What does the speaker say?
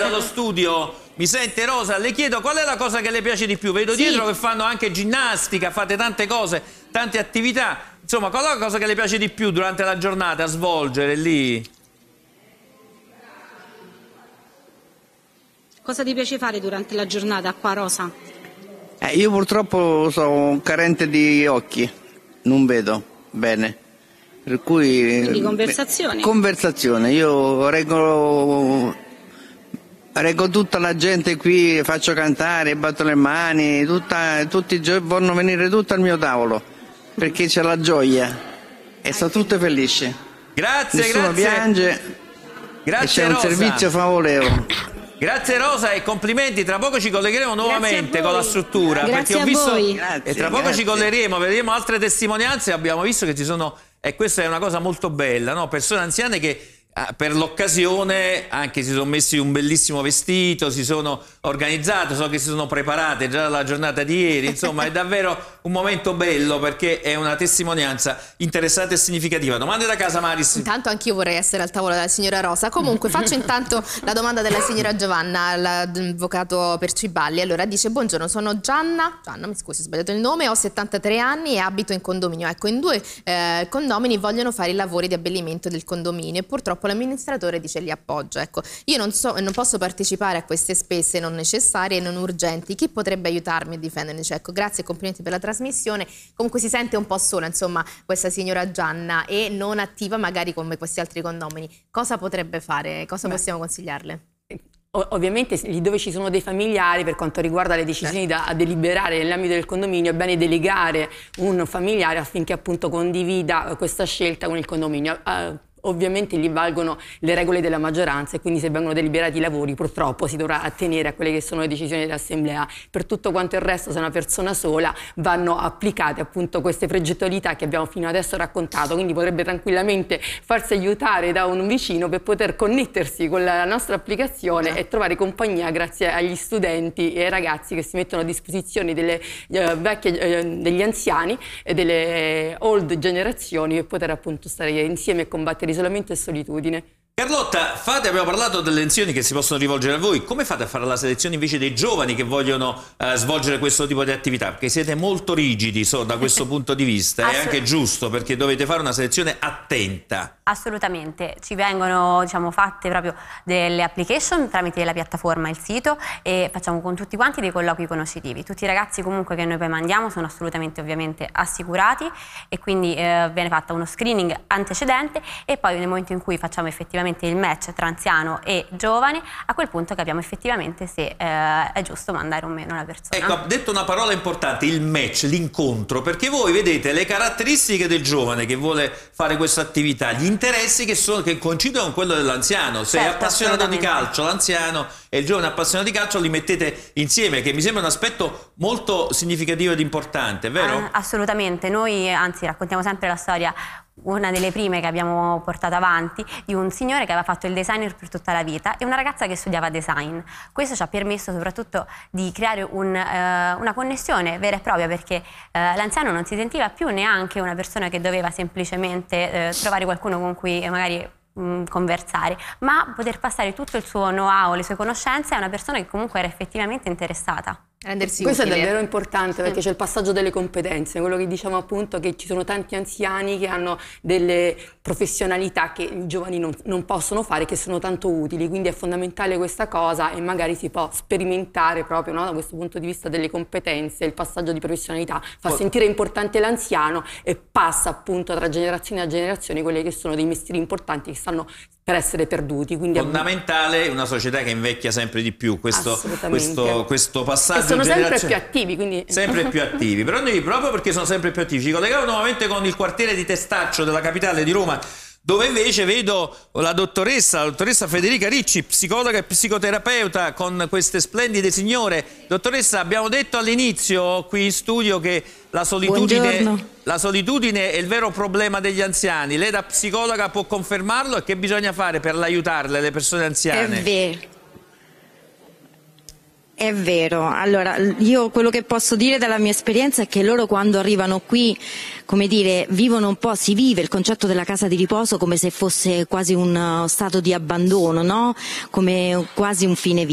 dallo studio. Mi sente Rosa? Le chiedo qual è la cosa che le piace di più. Vedo dietro che fanno anche ginnastica, fate tante cose, tante attività. Insomma, qual è la cosa che le piace di più durante la giornata a svolgere lì? Cosa ti piace fare durante la giornata qua, Rosa? Io purtroppo sono carente di occhi, non vedo bene. Per cui... Quindi conversazione? Conversazione. Io reggo tutta la gente qui, faccio cantare, batto le mani, tutti vogliono venire tutto al mio tavolo, perché c'è la gioia e sono tutte felici. Grazie, Nessuno piange. Grazie, e c'è un Rosa. servizio favorevole. Grazie Rosa e complimenti, tra poco ci collegheremo nuovamente con la struttura. Grazie perché ho visto, a voi. Grazie, e tra poco ci collegheremo, vedremo altre testimonianze. Abbiamo visto che ci sono, e questa è una cosa molto bella, no? Persone anziane che per l'occasione anche si sono messi un bellissimo vestito, si sono organizzate, so che si sono preparate già dalla giornata di ieri, insomma è davvero un momento bello perché è una testimonianza interessante e significativa. Domande da casa, Maris? Intanto anch'io vorrei essere al tavolo della signora Rosa. Comunque faccio intanto la domanda della signora Giovanna, l'avvocato Perciballi. Allora dice: buongiorno, sono Gianna, mi scusi ho sbagliato il nome, ho 73 anni e abito in condominio. Ecco, in 2 condomini vogliono fare i lavori di abbellimento del condominio e purtroppo l'amministratore dice li appoggia. Ecco, io non posso partecipare a queste spese non necessarie e non urgenti. Chi potrebbe aiutarmi a difendermi? Cioè, ecco, grazie e complimenti per la trasmissione. Comunque si sente un po' sola, insomma, questa signora Gianna, e non attiva magari come questi altri condomini. Cosa potrebbe fare? Cosa possiamo consigliarle? Ovviamente lì dove ci sono dei familiari, per quanto riguarda le decisioni da deliberare nell'ambito del condominio, è bene delegare un familiare affinché appunto condivida questa scelta con il condominio. Ovviamente lì valgono le regole della maggioranza e quindi se vengono deliberati i lavori purtroppo si dovrà attenere a quelle che sono le decisioni dell'assemblea. Per tutto quanto il resto, se è una persona sola, vanno applicate appunto queste progettualità che abbiamo fino adesso raccontato, quindi potrebbe tranquillamente farsi aiutare da un vicino per poter connettersi con la nostra applicazione e trovare compagnia grazie agli studenti e ai ragazzi che si mettono a disposizione delle degli anziani e delle old generazioni per poter appunto stare insieme e combattere isolamento e solitudine. Carlotta, abbiamo parlato delle lezioni che si possono rivolgere a voi. Come fate a fare la selezione invece dei giovani che vogliono svolgere questo tipo di attività? Perché siete molto rigidi da questo punto di vista. È anche giusto, perché dovete fare una selezione attenta. Assolutamente, ci vengono fatte proprio delle application tramite la piattaforma, il sito, e facciamo con tutti quanti dei colloqui conoscitivi. Tutti i ragazzi comunque che noi poi mandiamo sono assolutamente ovviamente assicurati e quindi viene fatta uno screening antecedente e poi nel momento in cui facciamo effettivamente il match tra anziano e giovane, a quel punto capiamo effettivamente se è giusto mandare o meno la persona. Ecco, ha detto una parola importante, il match, l'incontro, perché voi vedete le caratteristiche del giovane che vuole fare questa attività, gli interessi che coincidono con quello dell'anziano. Se è appassionato di calcio l'anziano e il giovane appassionato di calcio, li mettete insieme, che mi sembra un aspetto molto significativo ed importante, vero? Assolutamente, noi anzi raccontiamo sempre la storia, una delle prime che abbiamo portato avanti, di un signore che aveva fatto il designer per tutta la vita e una ragazza che studiava design. Questo ci ha permesso soprattutto di creare una connessione vera e propria, perché l'anziano non si sentiva più neanche una persona che doveva semplicemente trovare qualcuno con cui magari conversare, ma poter passare tutto il suo know-how, le sue conoscenze a una persona che comunque era effettivamente interessata. Questo è davvero importante perché c'è il passaggio delle competenze, quello che diciamo appunto, che ci sono tanti anziani che hanno delle professionalità che i giovani non possono fare, che sono tanto utili, quindi è fondamentale questa cosa e magari si può sperimentare proprio, no, da questo punto di vista delle competenze, il passaggio di professionalità, fa sentire importante l'anziano e passa appunto tra generazione a generazione quelli che sono dei mestieri importanti che stanno per essere perduti. Quindi fondamentale una società che invecchia sempre di più, questo passaggio. Sono sempre più attivi, quindi sempre più attivi. Però noi, proprio perché sono sempre più attivi, ci colleghiamo nuovamente con il quartiere di Testaccio della capitale di Roma, dove invece vedo la dottoressa Federica Ricci, psicologa e psicoterapeuta, con queste splendide signore. Dottoressa, abbiamo detto all'inizio qui in studio che la solitudine è il vero problema degli anziani. Lei da psicologa può confermarlo, e che bisogna fare per aiutarle, le persone anziane? È vero. È vero, allora io quello che posso dire dalla mia esperienza è che loro quando arrivano qui, come dire, vivono un po', si vive il concetto della casa di riposo come se fosse quasi un stato di abbandono, no? Come quasi un fine vita.